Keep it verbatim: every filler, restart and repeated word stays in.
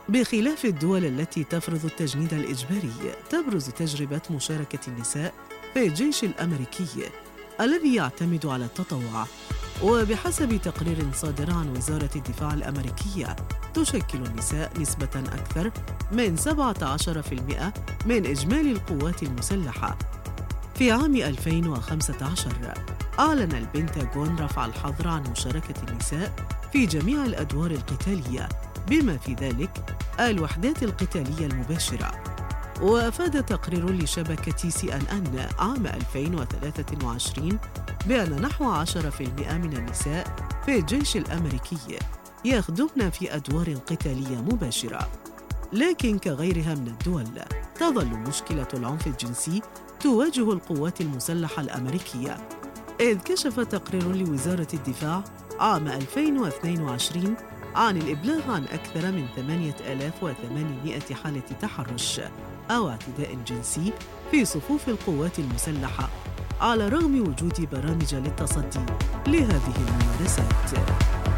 بخلاف الدول التي تفرض التجنيد الإجباري، تبرز تجربة مشاركة النساء في الجيش الأمريكي الذي يعتمد على التطوع. وبحسب تقرير صادر عن وزارة الدفاع الأمريكية، تشكل النساء نسبة أكثر من سبعة عشر بالمئة من إجمالي القوات المسلحة. في عام ألفين وخمسة عشر أعلن البنتاغون رفع الحظر عن مشاركة النساء في جميع الأدوار القتالية، بما في ذلك الوحدات القتالية المباشرة. وأفاد تقرير لشبكة سي إن إن عام ألفين وثلاثة وعشرين بأن نحو عشرة بالمئة من النساء في الجيش الأمريكي يخدمن في أدوار قتالية مباشرة. لكن كغيرها من الدول، تظل مشكلة العنف الجنسي تواجه القوات المسلحة الأمريكية، إذ كشف تقرير لوزارة الدفاع عام ألفين واثنين وعشرين عن الإبلاغ عن أكثر من ثمانية آلاف وثمانمائة حالة تحرش أو اعتداء جنسي في صفوف القوات المسلحة، على الرغم من وجود برامج للتصدي لهذه الممارسات.